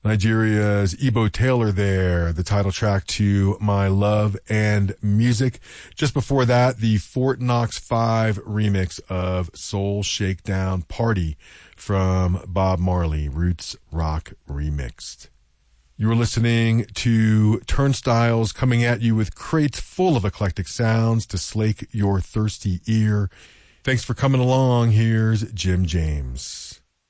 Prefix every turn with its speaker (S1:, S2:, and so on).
S1: Nigeria's Ebo Taylor there, the title track to My Love and Music. Just before that, the Fort Knox 5 remix of Soul Shakedown Party from Bob Marley, Roots Rock Remixed. You were listening to Turnstiles coming at you with crates full of eclectic sounds to slake your thirsty ear. Thanks for coming along. Here's Jim James.